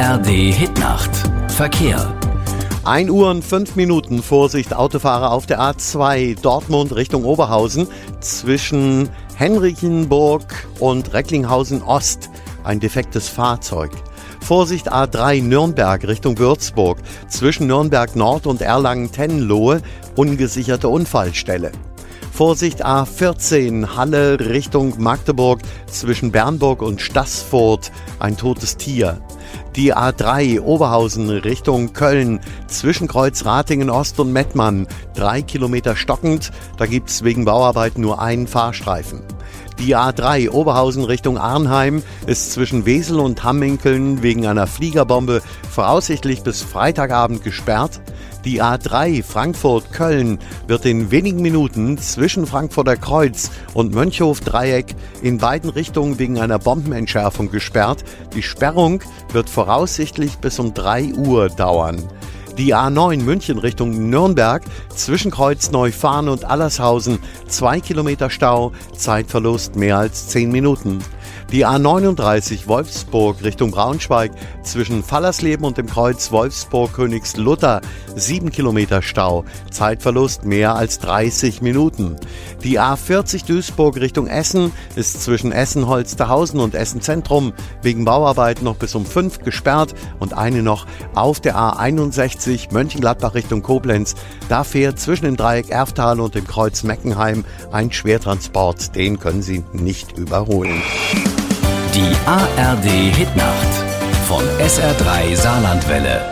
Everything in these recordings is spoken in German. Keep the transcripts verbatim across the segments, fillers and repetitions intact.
R D Hitnacht. Verkehr. ein Uhr und fünf Minuten. Vorsicht, Autofahrer auf der A zwei Dortmund Richtung Oberhausen zwischen Henrichenburg und Recklinghausen Ost. Ein defektes Fahrzeug. Vorsicht, A drei Nürnberg Richtung Würzburg zwischen Nürnberg Nord und Erlangen-Tenlohe. Ungesicherte Unfallstelle. Vorsicht, A vierzehn Halle Richtung Magdeburg zwischen Bernburg und Staßfurt. Ein totes Tier. Die A drei Oberhausen Richtung Köln zwischen Kreuz Ratingen Ost und Mettmann. Drei Kilometer stockend, da gibt's wegen Bauarbeiten nur einen Fahrstreifen. Die A drei Oberhausen Richtung Arnheim ist zwischen Wesel und Hamminkeln wegen einer Fliegerbombe voraussichtlich bis Freitagabend gesperrt. Die A drei Frankfurt-Köln wird in wenigen Minuten zwischen Frankfurter Kreuz und Mönchhof-Dreieck in beiden Richtungen wegen einer Bombenentschärfung gesperrt. Die Sperrung wird voraussichtlich bis um drei Uhr dauern. Die A neun München Richtung Nürnberg zwischen Kreuz Neufahren und Allershausen. Zwei Kilometer Stau, Zeitverlust mehr als zehn Minuten. Die A neununddreißig Wolfsburg Richtung Braunschweig zwischen Fallersleben und dem Kreuz Wolfsburg-Königslutter. Sieben Kilometer Stau, Zeitverlust mehr als dreißig Minuten. Die A vierzig Duisburg Richtung Essen ist zwischen Essen-Holsterhausen und Essen-Zentrum wegen Bauarbeiten noch bis um fünf gesperrt und eine noch auf der A einundsechzig Mönchengladbach Richtung Koblenz. Da fährt zwischen dem Dreieck Erftal und dem Kreuz Meckenheim ein Schwertransport. Den können Sie nicht überholen. Die A R D Hitnacht von S R drei Saarlandwelle.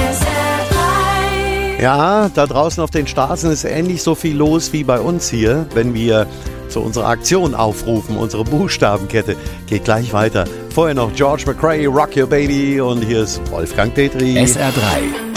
Ja, da draußen auf den Straßen ist ähnlich so viel los wie bei uns hier, wenn wir zu unserer Aktion aufrufen. Unsere Buchstabenkette geht gleich weiter. Vorher noch George McRae, Rock Your Baby, und hier ist Wolfgang Petri. S R drei